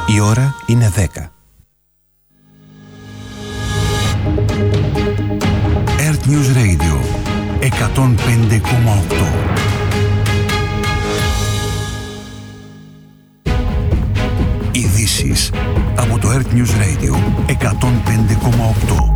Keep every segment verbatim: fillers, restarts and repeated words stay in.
Η ώρα είναι δέκα. Earth News Radio εκατόν πέντε κόμμα οκτώ. Ειδήσεις από το Earth News Radio εκατόν πέντε κόμμα οκτώ.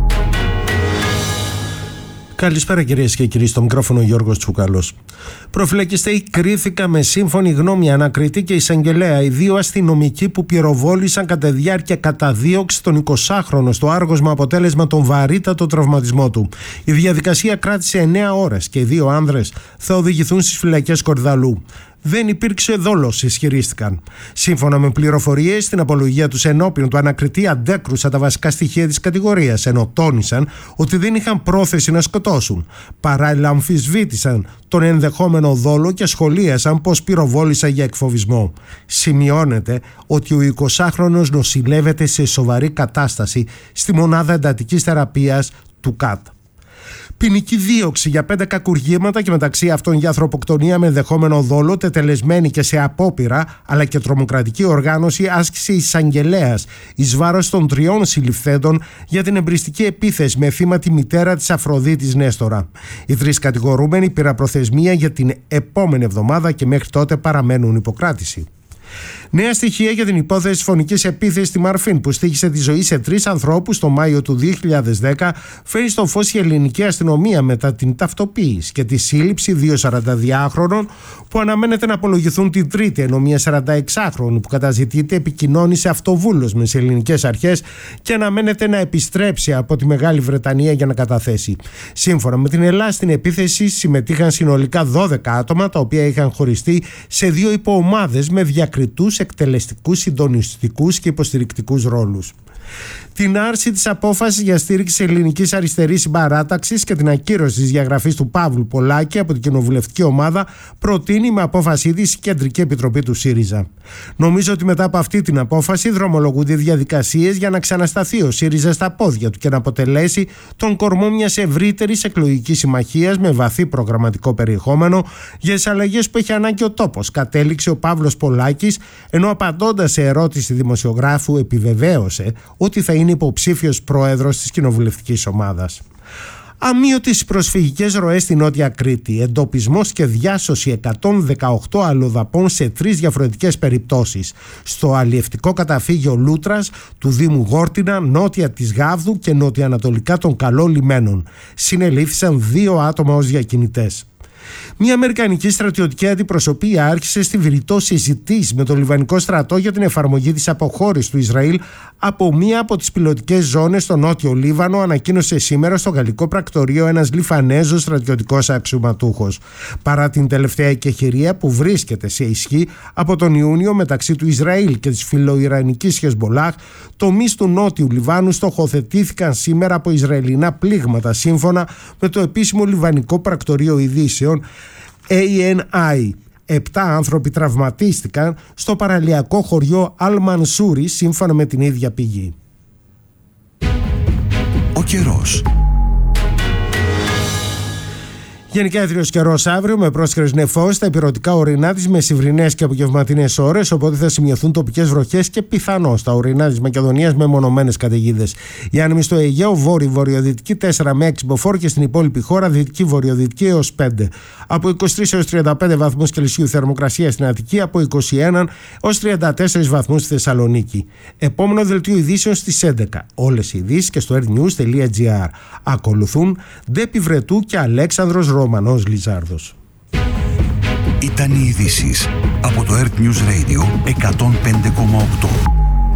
Καλησπέρα κυρίες και κύριοι, στο μικρόφωνο Γιώργος Τσουκαλός. Προφυλακιστέοι κρίθηκαν με σύμφωνη γνώμη ανακριτή και εισαγγελέα οι δύο αστυνομικοί που πυροβόλησαν κατά διάρκεια καταδίωξη τον εικοσάχρονο στο Άργος με αποτέλεσμα τον βαρύτατο τραυματισμό του. Η διαδικασία κράτησε εννέα ώρες και οι δύο άνδρες θα οδηγηθούν στις φυλακές Κορυδαλλού. Δεν υπήρξε δόλος, ισχυρίστηκαν. Σύμφωνα με πληροφορίες, στην απολογία τους ενώπιον του ανακριτή αντέκρουσαν τα βασικά στοιχεία της κατηγορίας, ενώ τόνισαν ότι δεν είχαν πρόθεση να σκοτώσουν. Παράλληλα, αμφισβήτησαν τον ενδεχόμενο δόλο και σχολίασαν πως πυροβόλησαν για εκφοβισμό. Σημειώνεται ότι ο εικοσάχρονος νοσηλεύεται σε σοβαρή κατάσταση στη μονάδα εντατικής θεραπείας του ΚΑΤ. Ποινική δίωξη για πέντε κακουργήματα και μεταξύ αυτών για ανθρωποκτονία με ενδεχόμενο δόλο, τετελεσμένη και σε απόπειρα αλλά και τρομοκρατική οργάνωση, άσκησε εισαγγελέας εις βάρος των τριών συλληφθέντων για την εμπριστική επίθεση με θύμα τη μητέρα της Αφροδίτης Νέστορα. Οι τρεις κατηγορούμενοι πήραν προθεσμία για την επόμενη εβδομάδα και μέχρι τότε παραμένουν υποκράτηση. Νέα στοιχεία για την υπόθεση της φωνικής επίθεσης στη Μαρφίν που στοίχησε τη ζωή σε τρεις ανθρώπους το Μάιο του δύο χιλιάδες δέκα, φέρει στο φως η ελληνική αστυνομία μετά την ταυτοποίηση και τη σύλληψη δύο σαρανταδυάχρονων που αναμένεται να απολογηθούν την Τρίτη, ενώ μια σαρανταεξάχρονη που καταζητείται επικοινώνησε αυτοβούλος με τις ελληνικές αρχές και αναμένεται να επιστρέψει από τη Μεγάλη Βρετανία για να καταθέσει. Σύμφωνα με την Ελλάδα, στην επίθεση συμμετείχαν συνολικά δώδεκα άτομα, τα οποία είχαν χωριστεί σε δύο υποομάδες με διακριτούς, εκτελεστικούς, συντονιστικούς και υποστηρικτικούς ρόλους. Την άρση της απόφασης για στήριξη ελληνικής αριστερής συμπαράταξης και την ακύρωση της διαγραφής του Παύλου Πολάκη από την κοινοβουλευτική ομάδα προτείνει με απόφασή της η Κεντρική Επιτροπή του ΣΥΡΙΖΑ. Νομίζω ότι μετά από αυτή την απόφαση δρομολογούνται διαδικασίες για να ξανασταθεί ο ΣΥΡΙΖΑ στα πόδια του και να αποτελέσει τον κορμό μιας ευρύτερης εκλογικής συμμαχίας με βαθύ προγραμματικό περιεχόμενο για τις αλλαγές που έχει ανάγκη ο τόπος, κατέληξε ο Παύλος Πολάκης, ενώ απαντώντας σε ερώτηση δημοσιογράφου επιβεβαίωσε ότι θα είναι υποψήφιος πρόεδρος της κοινοβουλευτικής ομάδας. Αμύωτες προσφυγικές ροές στη Νότια Κρήτη, εντοπισμός και διάσωση εκατόν δεκαοκτώ αλλοδαπών σε τρεις διαφορετικές περιπτώσεις, στο αλλιευτικό καταφύγιο Λούτρας του Δήμου Γόρτινα, νότια της Γάβδου και νοτιοανατολικά των Καλών Λιμένων. Συνελήφθησαν δύο άτομα ως διακινητές. Μια αμερικανική στρατιωτική αντιπροσωπεία άρχισε στη Βηρητό συζητήσεις με το Λιβανικό στρατό για την εφαρμογή της αποχώρησης του Ισραήλ από μία από τις πιλωτικές ζώνες στο νότιο Λίβανο, ανακοίνωσε σήμερα στο γαλλικό πρακτορείο ένας Λιβανέζος στρατιωτικός αξιωματούχος. Παρά την τελευταία εκεχηρία που βρίσκεται σε ισχύ από τον Ιούνιο μεταξύ του Ισραήλ και της φιλοϊρανικής Χεσμολάχ, τομείς του νότιου Λιβάνου στοχοθετήθηκαν σήμερα από Ισραηλινά πλήγματα, σύμφωνα με το επίσημο Λιβανικό πρακτορείο ειδήσεων έι εν άι. Επτά άνθρωποι τραυματίστηκαν στο παραλιακό χωριό Αλ-Μανσούρι, σύμφωνα με την ίδια πηγή. Ο καιρός. Γενικά έθριος καιρός αύριο με πρόσχερες νεφώσεις στα ηπειρωτικά ορεινά της μεσημβρινές και απογευματινές ώρες, οπότε θα σημειωθούν τοπικές βροχές και πιθανώς στα ορεινά της Μακεδονίας με μονομένες καταιγίδες. Οι άνεμοι στο Αιγαίο βόρειο-βορειοδυτική τέσσερα με έξι μποφόρ και στην υπόλοιπη χώρα δυτική-βορειοδυτική έως πέντε. Από είκοσι τρεις έως τριάντα πέντε βαθμούς Κελσίου θερμοκρασία στην Αττική, από είκοσι ένα έως τριάντα τέσσερα βαθμούς στη Θεσσαλονίκη. Επόμενο δελτίο ειδήσεων στις έντεκα. Όλες οι ειδήσεις και στο earthnews.gr. Ακολουθούν Ντέπι Βρετού και Αλέξανδρος Ρωμανός Λιζάρδος. Ήταν οι ειδήσεις από το Earth News Radio εκατόν πέντε κόμμα οκτώ.